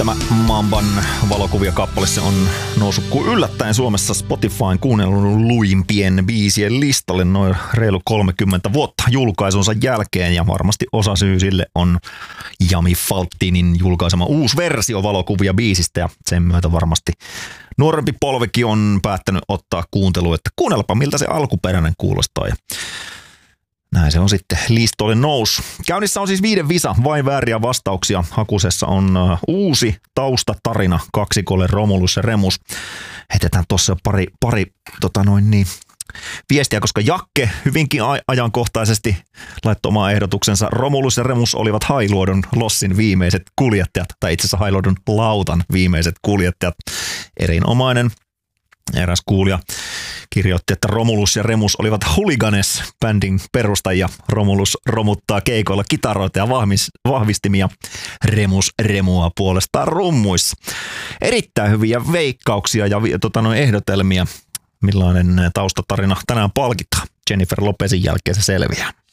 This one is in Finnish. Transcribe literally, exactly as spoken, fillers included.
Tämä Mamban valokuvia kappale se on noussut kuin yllättäen Suomessa Spotifyn kuunnelluimpien biisien listalle noin reilu kolmekymmentä vuotta julkaisunsa jälkeen, ja varmasti osa syy sille on Jami Falttinin julkaisema uusi versio valokuvia biisistä, ja sen myötä varmasti nuorempi polvikin on päättänyt ottaa kuunteluun, että kuunnelpa miltä se alkuperäinen kuulostaa, ja näin se on sitten listoille nousu. Käynnissä on siis viiden visa, vain vääriä vastauksia. Hakusessa on uh, uusi taustatarina kaksikolle Romulus ja Remus. Heitetään tuossa pari, pari tota noin niin, viestiä, koska Jakke hyvinkin ajankohtaisesti laittoi omaa ehdotuksensa. Romulus ja Remus olivat Hailuodon lossin viimeiset kuljettajat, tai itse asiassa Hailuodon lautan viimeiset kuljettajat. Erinomainen. Eräs kuulija kirjoitti, että Romulus ja Remus olivat Hooligans-bändin perustajia. Romulus romuttaa keikoilla kitaroita ja vahvistimia. Remus remua puolestaan rummuissa. Erittäin hyviä veikkauksia ja tota, noin ehdotelmia. Millainen taustatarina tänään palkitaan? Jennifer Lopezin jälkeen se selviää.